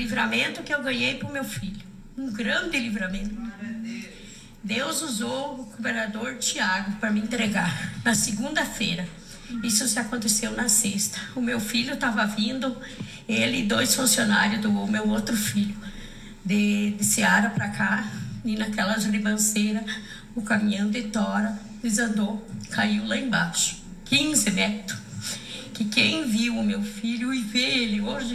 livramento que eu ganhei para o meu filho. Um grande livramento. Deus usou o cooperador Tiago para me entregar na segunda-feira. Isso se aconteceu na sexta. O meu filho estava vindo, ele e 2 funcionários do meu outro filho, de Seara para cá, e naquelas ribanceiras, o caminhão de tora desandou, caiu lá embaixo, 15 metros. Que quem viu o meu filho e vê ele hoje